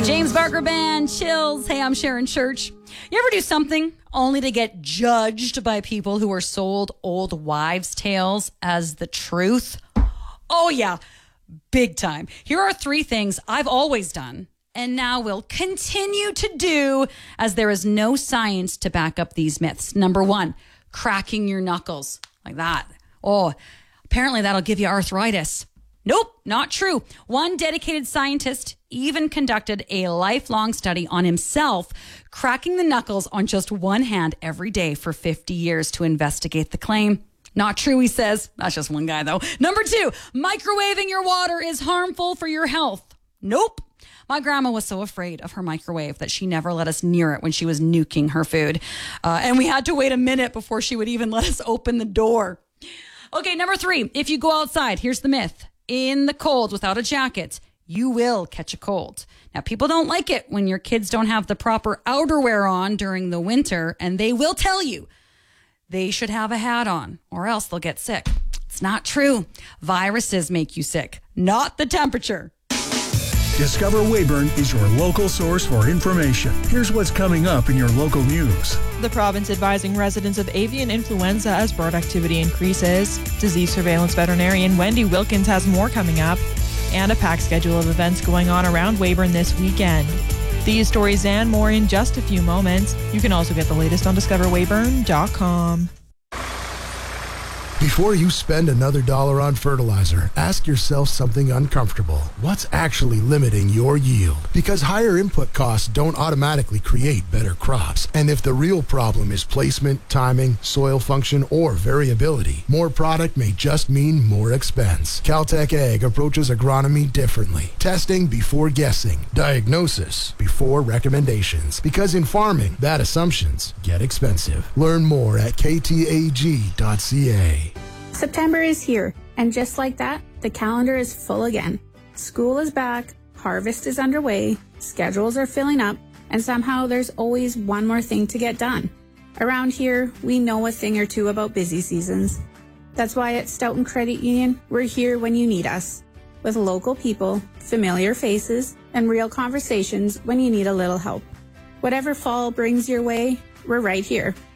James Barker Band, Chills. Hey, I'm Sharon Church. You ever do something only to get judged by people who are sold old wives' tales as the truth? Oh, yeah, big time. Here are 3 things I've always done and now will continue to do, as there is no science to back up these myths. Number 1, cracking your knuckles like that. Oh, apparently that'll give you arthritis. Nope, not true. One dedicated scientist even conducted a lifelong study on himself, cracking the knuckles on just one hand every day for 50 years to investigate the claim. Not true, he says. That's just one guy, though. Number 2, microwaving your water is harmful for your health. Nope. My grandma was so afraid of her microwave that she never let us near it when she was nuking her food. And we had to wait a minute before she would even let us open the door. Okay, number 3, if you go outside, here's the myth. In the cold without a jacket, you will catch a cold. Now, people don't like it when your kids don't have the proper outerwear on during the winter, and they will tell you they should have a hat on or else they'll get sick. It's not true. Viruses make you sick, not the temperature. Discover Weyburn is your local source for information. Here's what's coming up in your local news. The province advising residents of avian influenza as bird activity increases. Disease surveillance veterinarian Wendy Wilkins has more coming up. And a packed schedule of events going on around Weyburn this weekend. These stories and more in just a few moments. You can also get the latest on discoverweyburn.com. Before you spend another dollar on fertilizer, ask yourself something uncomfortable. What's actually limiting your yield? Because higher input costs don't automatically create better crops. And if the real problem is placement, timing, soil function, or variability, more product may just mean more expense. Caltech Ag approaches agronomy differently. Testing before guessing. Diagnosis before recommendations. Because in farming, bad assumptions get expensive. Learn more at ktag.ca. September is here, and just like that, the calendar is full again. School is back, harvest is underway, schedules are filling up, and somehow there's always one more thing to get done. Around here, we know a thing or two about busy seasons. That's why at Stoughton Credit Union, we're here when you need us. With local people, familiar faces, and real conversations when you need a little help. Whatever fall brings your way, we're right here.